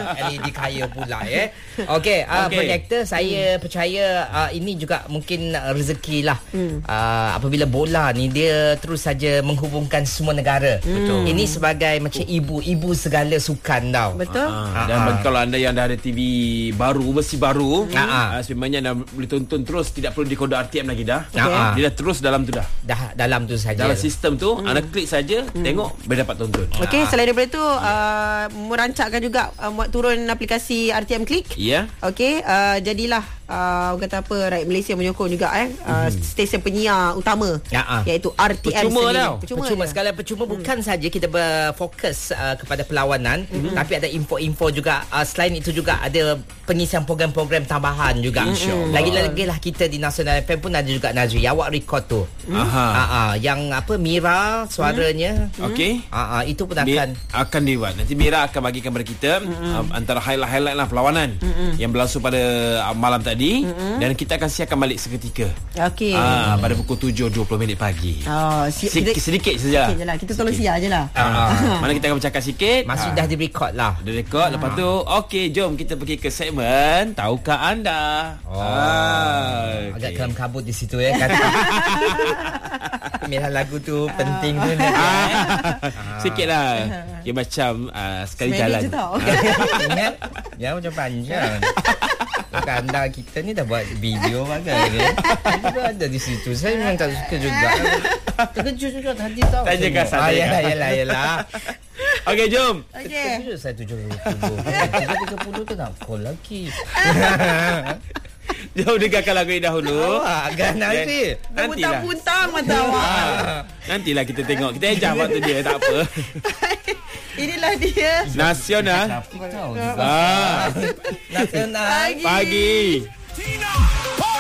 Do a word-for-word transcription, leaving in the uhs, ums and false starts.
L E D kaya pula eh. Okey, uh, Okey. projektor saya hmm. percaya uh, ini juga mungkin uh, rezeki lah. Hmm. Uh, apabila bola ni dia terus saja menghubungkan semua negara. Betul. Ini sebagai macam ibu, ibu segala sukan tau. Betul. Ah, dan bagi kalau anda yang dah ada T V baru, besi baru, Ah, ah, sebenarnya dah boleh tonton terus, tidak perlu dekoder R T M lagi dah. Ah, Dia dah terus dalam tu dah. Dah dalam tu saja. Dalam sistem tu, anda klik saja, tengok boleh dapat tonton. Okey, selain daripada tu uh, merancangkan juga uh, muat turun aplikasi R T M Click. Ya. Okey, uh, jadilah uh, orang kata apa, rakyat Malaysia menyokong juga eh uh, Mhm. stesen penyiar utama Ya, ah. iaitu R T M Percuma sendiri. tau. Percuma, Percuma je. sekali percuma bukan saja kita berfokus uh, kepada perlawanan, Mhm. tapi ada info-info juga, uh, selain itu juga ada pengisian program-program tambahan juga. InsyaAllah. Lagi-lagi lah kita di Nasional F M pun ada juga Nazri awak record tu. Aha. Ah, ah, yang apa Mira suaranya. Okey. Ah, ah, itu pun Dia akan akan dibuat. Nanti Mira akan bagikan kepada kita um, antara highlight-highlight lah perlawanan yang berlangsung pada uh, malam tadi, dan kita akan siarkan balik seketika. Okey. Ah, pada pukul tujuh dua puluh minit pagi. Oh, si- Sikit, kita, sedikit saja. sikit je lah. Kita tolong siar je lah. Ah, mana kita akan bercakap sikit. masih Ah, dah di-record lah. Ada rekod. Lepas tu okey, jom kita pergi ke segmen Tahukah Anda. Oh, Ah, agak okey. kelam kabut di situ ya kan. Pemilihan lagu tu penting tu nak. Sikit lah. Okay, macam uh, sekali Seminit jalan. je tau. Ingat yang macam panjang. Bukan anda kita ni dah buat video bagai ni. Saya juga ada di situ. Saya memang tak suka juga. Terkejut juga tadi tau. Tanyakan Semua. saya. Ah, yalah, yalah, yalah. Okey, jom. Okey. Terkejut saya tujuh puluh. tujuh tiga puluh tu nak call lagi. Jom dengarkan lagu ini dahulu. Awak agak nanti. Nantilah. Puntang-puntang mata awak. Ah, nantilah kita tengok. Kita ejah waktu dia, tak apa. Inilah dia. Nasional. Trafik tau. Ah, Nasional. pagi.